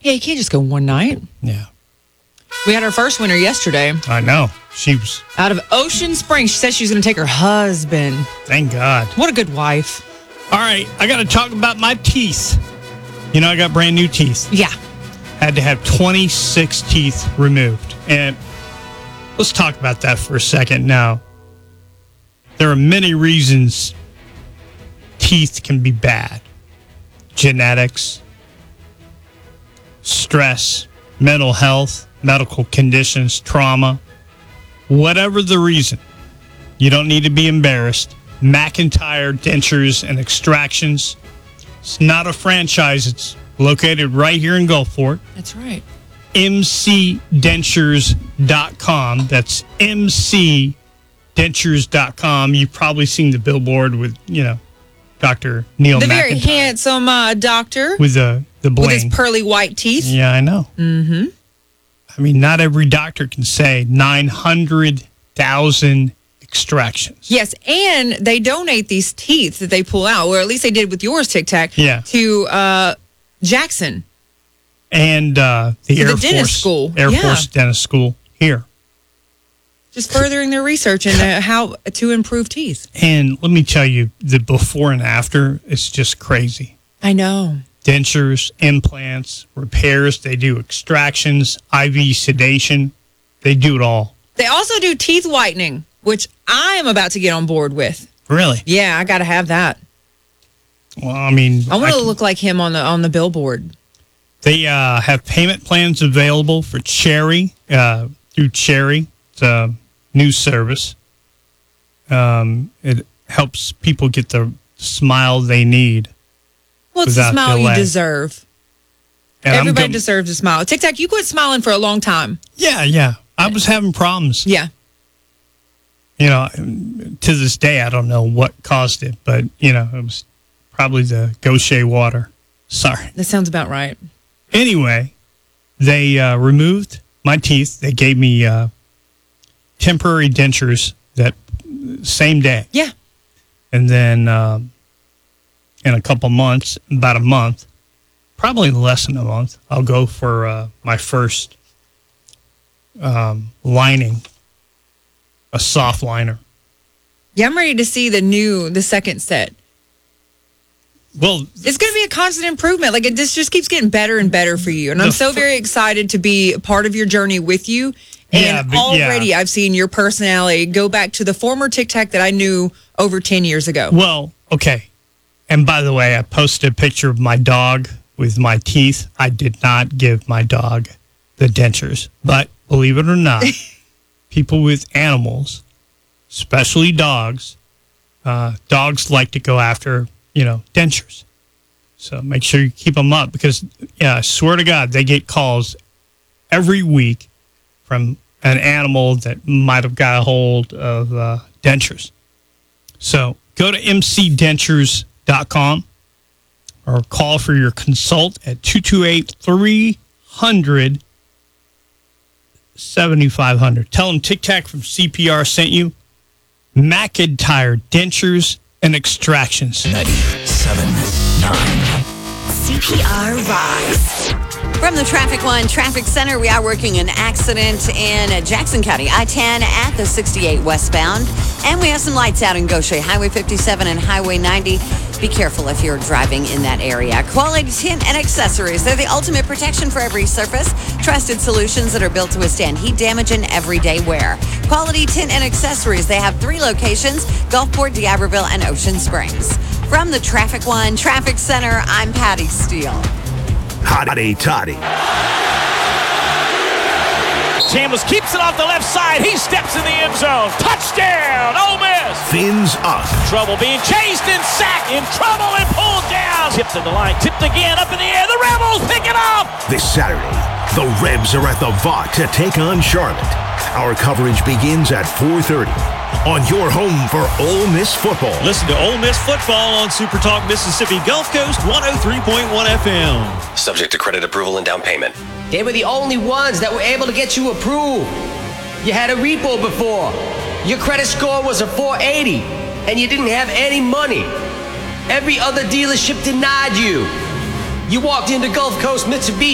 Yeah, you can't just go one night. Yeah. We had our first winner yesterday. I know. She was... Out of Ocean Springs. She said she was going to take her husband. Thank God. What a good wife. All right, I got to talk about my teeth. You know, I got brand new teeth. Yeah. Had to have 26 teeth removed. And let's talk about that for a second now. There are many reasons teeth can be bad. Genetics, stress, mental health, medical conditions, trauma. Whatever the reason, you don't need to be embarrassed. McIntyre Dentures and Extractions. It's not a franchise. It's located right here in Gulfport. That's right. mcdentures.com. That's mcdentures.com. You've probably seen the billboard with, Dr. Neil McIntyre. The very handsome doctor. With the bling. With his pearly white teeth. Yeah, I know. Mm-hmm. I mean, not every doctor can say 900,000 extractions. Yes, and they donate these teeth that they pull out, or at least they did with yours, Tic Tac, to Jackson. And the Air Force dentist school. Air Force Dentist School here. Just furthering their research into how to improve teeth. And let me tell you, the before and after is just crazy. I know. Dentures, implants, repairs. They do extractions, IV sedation. They do it all. They also do teeth whitening, which I am about to get on board with. Really? Yeah, I got to have that. Well, I mean, I want to look like him on the billboard. They have payment plans available for Cherry, through Cherry. It's a new service. It helps people get the smile they need. Well, it's the smile delay. you deserve. And everybody deserves a smile. Tic Tac, you quit smiling for a long time. Yeah. I was having problems. Yeah. To this day, I don't know what caused it, but, it was probably the Gaucher water. Sorry. That sounds about right. Anyway, they removed my teeth. They gave me temporary dentures that same day. Yeah. And then in a couple months, about a month, probably less than a month, I'll go for my first lining, a soft liner. Yeah, I'm ready to see the second set. Well, it's going to be a constant improvement. Like, this just keeps getting better and better for you. And I'm so very excited to be part of your journey with you. And already I've seen your personality go back to the former Tic Tac that I knew over 10 years ago. Well, okay. And by the way, I posted a picture of my dog with my teeth. I did not give my dog the dentures. But believe it or not, people with animals, especially dogs, dogs like to go after, dentures. So make sure you keep them up because, I swear to God, they get calls every week from an animal that might have got a hold of dentures. So go to mcdentures.com or call for your consult at 228-300-7500. Tell them Tic Tac from CPR sent you. McIntyre Dentures and Extractions. 97.9 CPR Rocks. From the Traffic One Traffic Center, we are working an accident in Jackson County, I-10 at the 68 westbound. And we have some lights out in Gaucher, Highway 57 and Highway 90. Be careful if you're driving in that area. Quality Tint and Accessories. They're the ultimate protection for every surface. Trusted solutions that are built to withstand heat damage and everyday wear. Quality Tint and Accessories. They have 3 locations, Gulfport, D'Iberville, and Ocean Springs. From the Traffic One Traffic Center, I'm Patty Steele. Hottie Toddy. Chambliss keeps it off the left side. He steps in the end zone. Touchdown, Ole Miss. Fins up. Trouble being chased and sacked. In trouble and pulled down. Tipped in the line. Tipped again up in the air. The Rebels pick it up. This Saturday, the Rebs are at the Vaught to take on Charlotte. Our coverage begins at 4:30 on your home for Ole Miss football. Listen to Ole Miss football on Super Talk Mississippi Gulf Coast 103.1 FM. Subject to credit approval and down payment. They were the only ones that were able to get you approved. You had a repo before. Your credit score was a 480, and you didn't have any money. Every other dealership denied you. You walked into Gulf Coast Mitsubishi